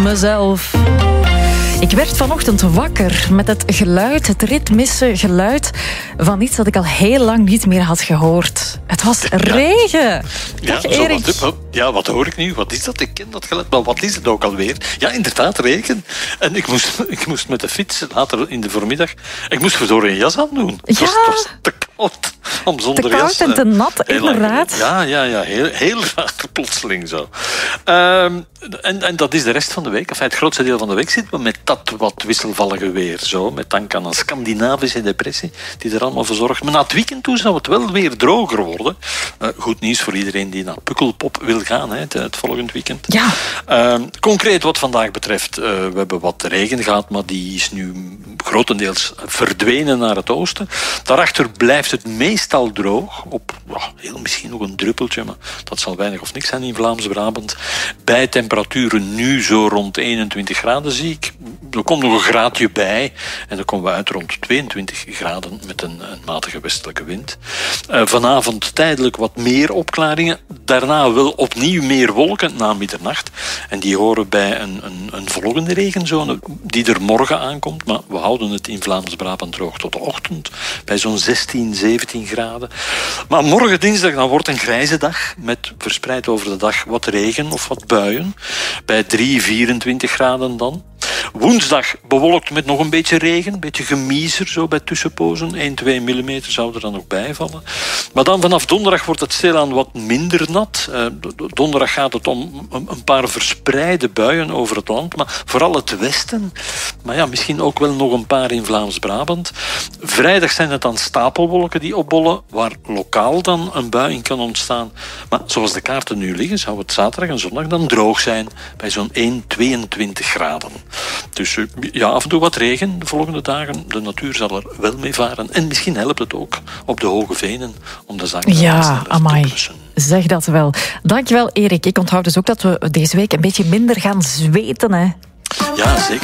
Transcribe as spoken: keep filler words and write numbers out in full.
Mezelf. Ik werd vanochtend wakker met het geluid, het ritmische geluid van iets dat ik al heel lang niet meer had gehoord. Het was regen. Ja, Dag, zo, Erik. wat, ja, wat hoor ik nu? Wat is dat? Ik ken dat geluid, maar wat is het ook alweer? Ja, inderdaad, regen. En ik moest, ik moest met de fiets later in de voormiddag... Ik moest verdorie een jas aan doen. Het Ja. was, het was te koud om zonder Te jas... koud en te nat, heel lang inderdaad. geleden. Ja, ja, ja. Heel, heel raar, plotseling zo. Um, en, en dat is de rest van de week. Enfin, het grootste deel van de week zitten we met dat wat wisselvallige weer. Zo, met dank aan een Scandinavische depressie die er allemaal voor zorgt. Maar na het weekend toe zou het wel weer droger worden. Uh, goed nieuws voor iedereen die naar Pukkelpop wil gaan, hè, het, het volgend weekend. Ja. Uh, concreet wat vandaag betreft, uh, we hebben wat regen gehad, maar die is nu grotendeels verdwenen naar het oosten. Daarachter blijft het meestal droog, op oh, heel misschien nog een druppeltje, maar dat zal weinig of niks zijn in Vlaams-Brabant. Bij temperaturen nu zo rond eenentwintig graden zie ik. Er komt nog een graadje bij en dan komen we uit rond tweeëntwintig graden met een, een matige westelijke wind. Uh, vanavond tijdelijk wat meer opklaringen. Daarna wel opnieuw meer wolken na middernacht. En die horen bij een, een, een volgende regenzone die er morgen aankomt. Maar we houden het in Vlaams-Brabant droog tot de ochtend bij zo'n zestien, zeventien graden. Maar morgen dinsdag dan wordt een grijze dag met verspreid over de dag wat regen of wat buien. Bij drie, vierentwintig graden dan. Woensdag bewolkt met nog een beetje regen, een beetje gemiezer zo bij tussenpozen. één, twee millimeter zou er dan nog bijvallen. Maar dan vanaf donderdag wordt het stilaan wat minder nat. Uh, donderdag gaat het om een paar verspreide buien over het land, maar vooral het westen. Maar ja, misschien ook wel nog een paar in Vlaams-Brabant. Vrijdag zijn het dan stapelwolken die opbollen, waar lokaal dan een bui in kan ontstaan. Maar zoals de kaarten nu liggen, zou het zaterdag en zondag dan droog zijn bij zo'n één, tweeëntwintig graden. Dus ja, af en toe wat regen de volgende dagen. De natuur zal er wel mee varen. En misschien helpt het ook op de hoge venen om de zaak Ja, amai. te blussen. Zeg dat wel. Dankjewel, Erik. Ik onthoud dus ook dat we deze week een beetje minder gaan zweten, hè. Ja, zeker.